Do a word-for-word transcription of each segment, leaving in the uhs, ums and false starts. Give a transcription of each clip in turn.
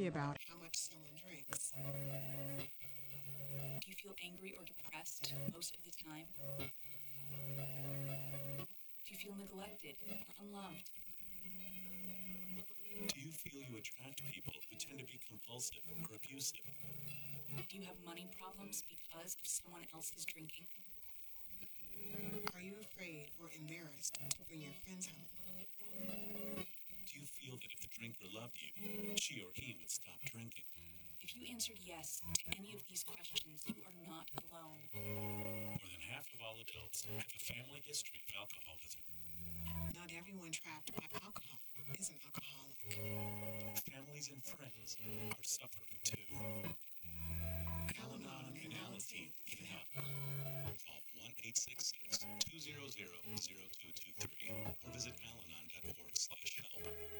be about how much someone drinks. Do you feel angry or depressed most of the time? Do you feel neglected or unloved? Do you feel you attract people who tend to be compulsive or abusive? Do you have money problems because of someone else's drinking? Are you afraid or embarrassed to bring your friends home? Do you feel that if the drinker loved you, she or he would stop drinking? If you answered yes to any of these questions, you are not alone. More than half of all adults have a family history of alcoholism. Not everyone trapped by alcohol is an alcoholic. Families and friends are suffering too. Al-Anon and Alateen can help. Call one eight six six, two zero zero, zero two two three or visit alanon.org slash help.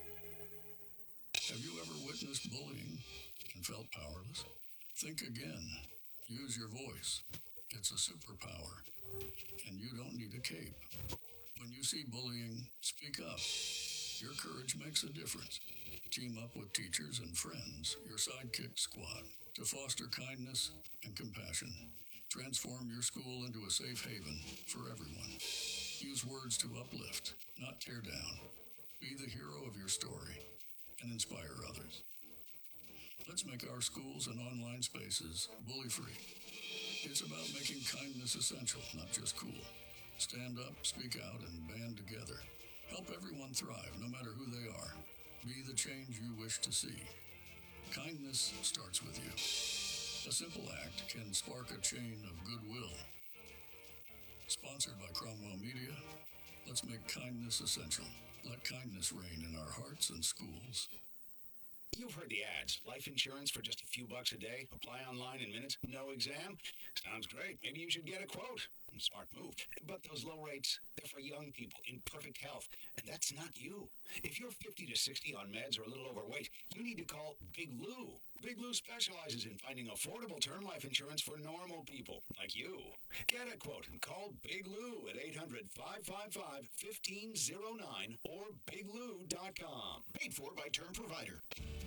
Have you ever witnessed bullying and felt powerless? Think again. Use your voice. It's a superpower, and you don't need a cape. When you see bullying, speak up. Your courage makes a difference. Team up with teachers and friends, your sidekick squad, to foster kindness and compassion. Transform your school into a safe haven for everyone. Use words to uplift, not tear down. Be the hero of your story and inspire others. Let's make our schools and online spaces bully-free. It's about making kindness essential, not just cool. Stand up, speak out, and band together. Help everyone thrive, no matter who they are. Be the change you wish to see. Kindness starts with you. A simple act can spark a chain of goodwill. Sponsored by Cromwell Media, let's make kindness essential. Let kindness reign in our hearts and schools. You've heard the ads. Life insurance for just a few bucks a day. Apply online in minutes. No exam. Sounds great. Maybe you should get a quote. Smart move. But those low rates, they're for young people in perfect health. And that's not you. If you're fifty to sixty on meds or a little overweight, you need to call Big Lou. Big Lou specializes in finding affordable term life insurance for normal people like you. Get a quote and call Big Lou at eight hundred, five five five, one five zero nine or big lou dot com. Paid for by Term Provider.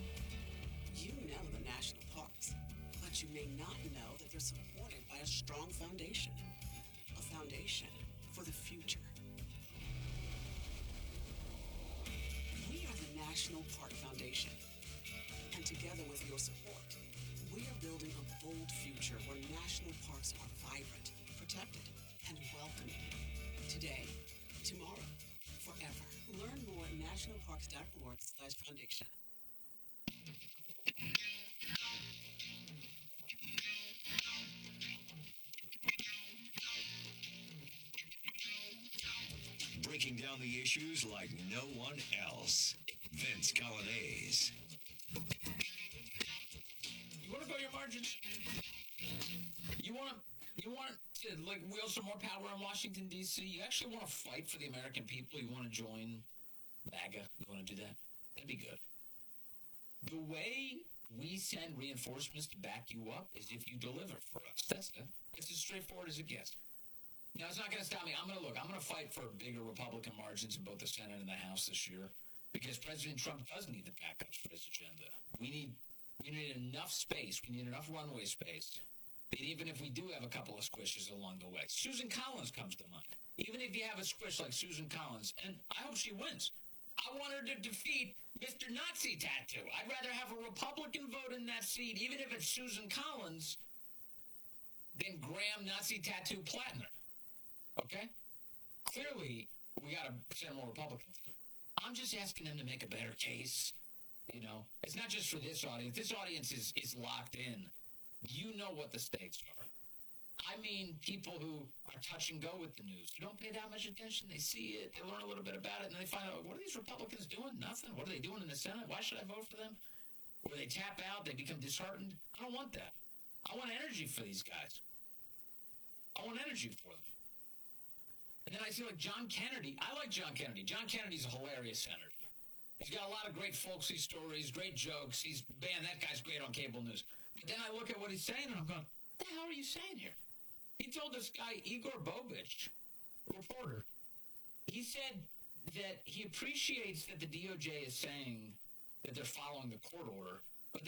You know the national parks, but you may not know that they're supported by a strong foundation. A foundation for the future. We are the National Park Foundation, and together with your support, we are building a bold future where national parks are vibrant, protected, and welcoming. Today, tomorrow, forever. Learn more at nationalparks.org slash foundation. Breaking down the issues like no one else. Vince Coglianese. You want to grow your margins? You want you want to like wield some more power in Washington, D C? You actually want to fight for the American people? You want to join MAGA? You want to do that? That'd be good. The way we send reinforcements to back you up is if you deliver for us. That's it. It's as straightforward as it gets. Now, it's not going to stop me. I'm going to look. I'm going to fight for bigger Republican margins in both the Senate and the House this year because President Trump does need the backups for his agenda. We need we need enough space. We need enough runway space that even if we do have a couple of squishes along the way, Susan Collins comes to mind. Even if you have a squish like Susan Collins, and I hope she wins. I want her to defeat Mister Nazi Tattoo. I'd rather have a Republican vote in that seat, even if it's Susan Collins, than Graham Nazi Tattoo Plattner. Okay? Clearly, we got to send more Republicans. I'm just asking them to make a better case. You know, it's not just for this audience. This audience is, is locked in. You know what the stakes are. I mean, people who are touch and go with the news, who don't pay that much attention. They see it, they learn a little bit about it, and they find out, what are these Republicans doing? Nothing. What are they doing in the Senate? Why should I vote for them? Or they tap out, they become disheartened. I don't want that. I want energy for these guys. I want energy for them. And then I see like John Kennedy. I like John Kennedy. John Kennedy's a hilarious senator. He's got a lot of great folksy stories, great jokes. He's, man, that guy's great on cable news. But then I look at what he's saying, and I'm going, what the hell are you saying here? He told this guy, Igor Bobich, a reporter, he said that he appreciates that the D O J is saying that they're following the court order,